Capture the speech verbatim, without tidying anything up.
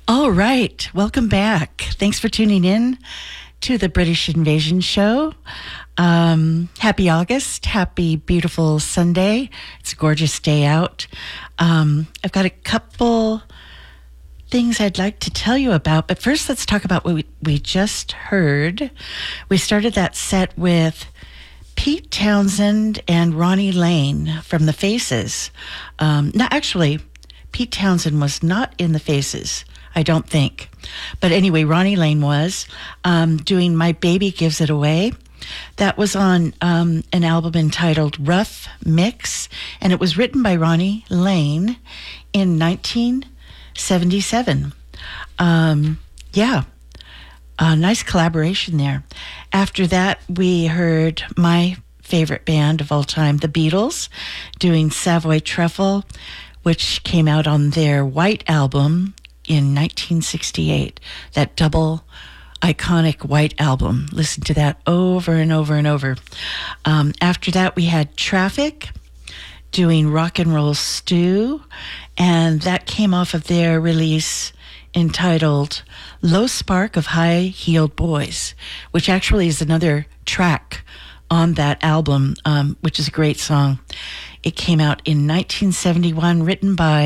All right. Welcome back. Thanks for tuning in to the British Invasion Show. Um, happy August. Happy, beautiful Sunday. It's a gorgeous day out. Um, I've got a couple things I'd like to tell you about, but first let's talk about what we, we just heard. We started that set with Pete Townshend and Ronnie Lane from The Faces. Um, no, actually, Pete Townshend was not in The Faces, I don't think. But anyway, Ronnie Lane was um, doing My Baby Gives It Away. That was on um, an album entitled Rough Mix, and it was written by Ronnie Lane in nineteen seventy-seven. Um, yeah, a nice collaboration there. After that, we heard my favorite band of all time, the Beatles, doing Savoy Truffle, which came out on their White album in nineteen sixty-eight, that double iconic White album. Listen to that over and over and over. Um, after that, we had Traffic doing Rock and Roll Stew, and that came off of their release entitled Low Spark of High Heeled Boys, which actually is another track on that album, um, which is a great song. It came out in nineteen seventy-one, written by